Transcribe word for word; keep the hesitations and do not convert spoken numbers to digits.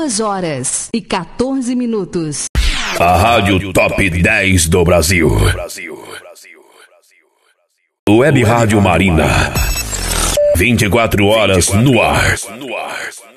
Duas horas e quatorze minutos. A Rádio Top dez do Brasil. Web Rádio Marina. vinte e quatro horas no ar.